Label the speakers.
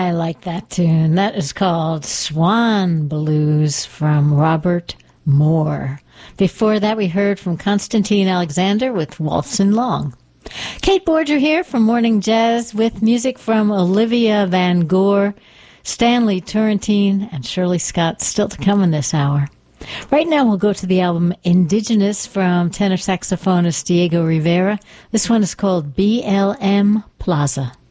Speaker 1: I like that tune. That is called Swan Blues from Robert Moore. Before that, we heard from Constantine Alexander with Waltzin' Long. Kate Borger here from Morning Jazz with music from Olivia Van Gore, Stanley Turrentine, and Shirley Scott, still to come in this hour. Right now, we'll go to the album Indigenous from tenor saxophonist Diego Rivera. This one is called BLM Plaza.